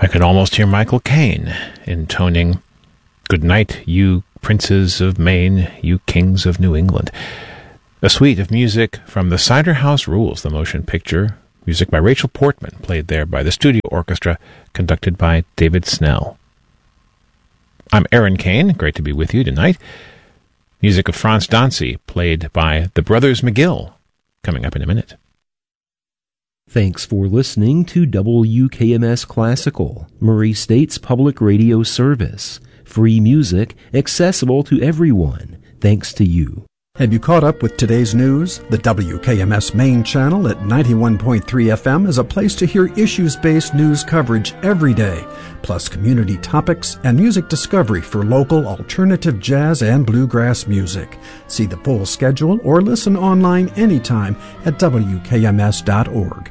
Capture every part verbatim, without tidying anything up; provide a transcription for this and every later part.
I could almost hear Michael Caine intoning, "Good night, you princes of Maine, you kings of New England." A suite of music from The Cider House Rules, the motion picture, music by Rachel Portman, played there by the studio orchestra, conducted by David Snell. I'm Aaron Kane, great to be with you tonight. Music of Frans Dancy, played by the Brothers McGill, coming up in a minute. Thanks for listening to W K M S Classical, Murray State's public radio service. Free music, accessible to everyone, thanks to you. Have you caught up with today's news? The W K M S main channel at ninety-one point three F M is a place to hear issues-based news coverage every day, plus community topics and music discovery for local alternative jazz and bluegrass music. See the full schedule or listen online anytime at W K M S dot org.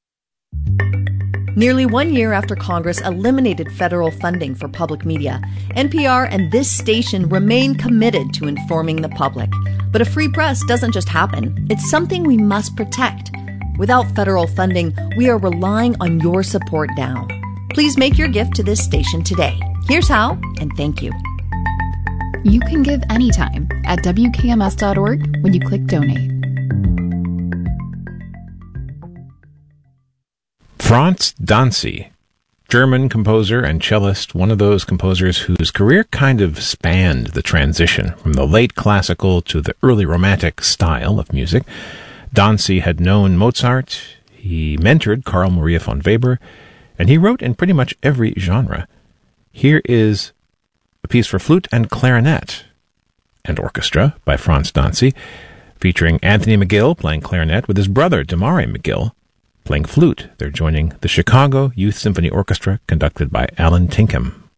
Nearly one year after Congress eliminated federal funding for public media, N P R and this station remain committed to informing the public. But a free press doesn't just happen. It's something we must protect. Without federal funding, we are relying on your support now. Please make your gift to this station today. Here's how, and thank you. You can give anytime at W K M S dot org when you click Donate. Frans Dancy, German composer and cellist, one of those composers whose career kind of spanned the transition from the late classical to the early romantic style of music. Dancy had known Mozart, he mentored Carl Maria von Weber, and he wrote in pretty much every genre. Here is a piece for flute and clarinet and orchestra by Frans Dancy, featuring Anthony McGill playing clarinet with his brother Damari McGill playing flute. They're joining the Chicago Youth Symphony Orchestra, conducted by Alan Tinkham.